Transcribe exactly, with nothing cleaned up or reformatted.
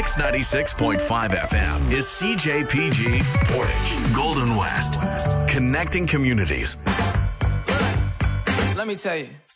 Mix ninety-six point five F M is C J P G Portage, Golden West, connecting communities. Let me tell you.